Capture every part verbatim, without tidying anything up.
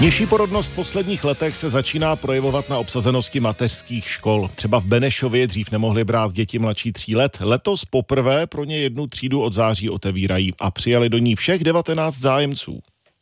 Nižší porodnost v posledních letech se začíná projevovat na obsazenosti mateřských škol. Třeba v Benešově dřív nemohli brát děti mladší tří let. Letos poprvé pro ně jednu třídu od září otevírají a přijali do ní všech devatenáct zájemců.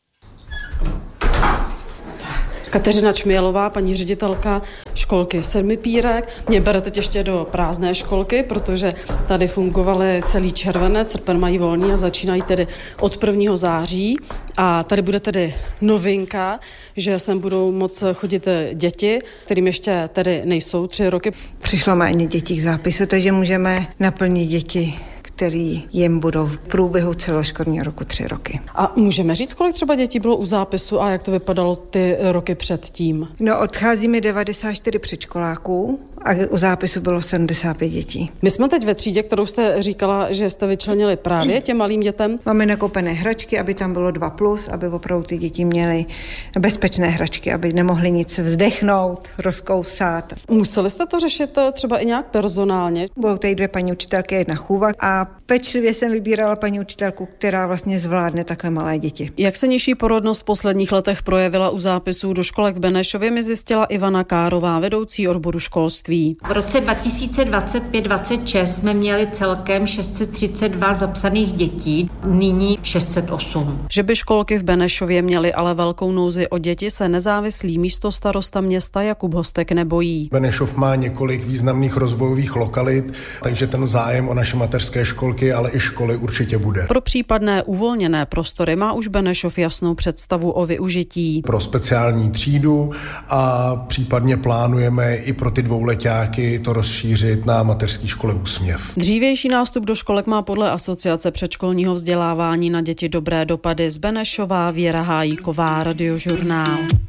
Kateřina Čmělová, paní ředitelka školky Sedmipírek, mě bere teď ještě do prázdné školky, protože tady fungovaly celý červenec, srpen mají volný a začínají tedy od prvního září. A tady bude tedy novinka, že sem budou moc chodit děti, kterým ještě tedy nejsou tři roky. Přišlo méně dětí k zápisu, takže můžeme naplnit děti, který jim budou v průběhu celoškolního roku tři roky. A můžeme říct, kolik třeba dětí bylo u zápisu a jak to vypadalo ty roky předtím? No, odcházíme devadesát čtyři předškoláků a u zápisu bylo sedmdesát pět dětí. My jsme teď ve třídě, kterou jste říkala, že jste vyčlenili právě těm malým dětem. Máme nakoupené hračky, aby tam bylo dva plus, aby opravdu ty děti měly bezpečné hračky, aby nemohly nic vzdechnout, rozkousat. Museli jste to řešit třeba i nějak personálně? Budou tady dvě paní učitelky, jedna chůva a pečlivě jsem vybírala paní učitelku, která vlastně zvládne takhle malé děti. Jak se nižší porodnost v posledních letech projevila u zápisů do školek v Benešově, mi zjistila Ivana Kárová, vedoucí odboru školství. V roce dva tisíce dvacet pět dvacet šest jsme měli celkem šest set třicet dva zapsaných dětí, nyní šest set osm. Že by školky v Benešově měly ale velkou nouzi o děti, se nezávislý místostarosta města Jakub Hostek nebojí. Benešov má několik významných rozvojových lokalit, takže ten zájem o naše mateřské školky, ale i školy určitě bude. Pro případné uvolněné prostory má už Benešov jasnou představu o využití. Pro speciální třídu a případně plánujeme i pro ty dvouletáky to rozšířit na mateřské škole Úsměv. Dřívější nástup do školek má podle Asociace předškolního vzdělávání na děti dobré dopady. Z Benešova Věra Hájíková, Radiožurnál.